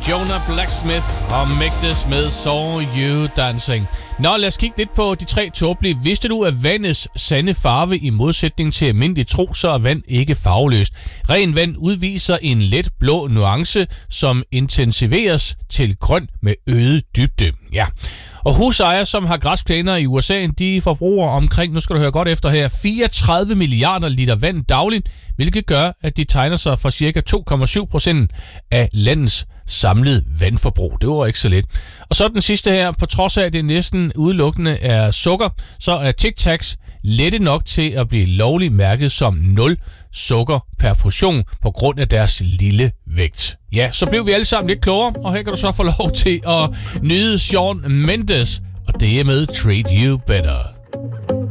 Jonah Blacksmith og Mægtes med Saw You Dancing. Nå, lad os kigge lidt på de tre tåbelige. Vidste du, at vandets sande farve i modsætning til almindelig tro, så er vand ikke farveløst. Ren vand udviser en let blå nuance, som intensiveres til grøn med øget dybde. Ja. Og husejere, som har græsplæner i USA, de forbruger omkring, nu skal du høre godt efter her, 34 milliarder liter vand dagligt, hvilket gør, at de tegner sig for ca. 2,7% af landets samlede vandforbrug. Det var ikke så lidt. Og så den sidste her, på trods af, at det næsten udelukkende er sukker, så er Tic Tacs lette nok til at blive lovligt mærket som 0 sukker per portion på grund af deres lille vægt. Ja, så blev vi alle sammen lidt klogere, og her kan du så få lov til at nyde Shawn Mendes, og det er med Treat You Better.